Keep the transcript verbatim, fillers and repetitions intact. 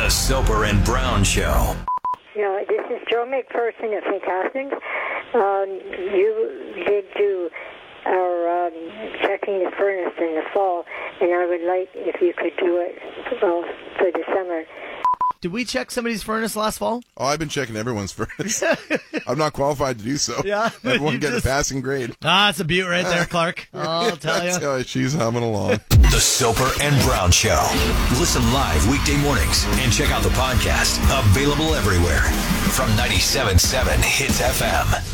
The Soper and Brown Show. Yeah, this is Joe McPherson of Saint Catharines. Um, you did do our um, checking the furnace in the fall, and I would like if you could do it well, for the summer. Did we check somebody's furnace last fall? Oh, I've been checking everyone's furnace. I'm not qualified to do so. Yeah, Everyone you get just- a passing grade. Ah, it's a beaut right there, Clark. I'll tell you. That's how she's humming along. The Soper and Brown Show. Listen live weekday mornings and check out the podcast. Available everywhere from ninety-seven point seven Hits F M.